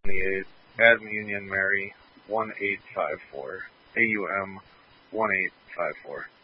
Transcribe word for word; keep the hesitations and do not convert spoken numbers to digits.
twenty-eight, Adam Union Mary one eight five four, A U M one eight five four.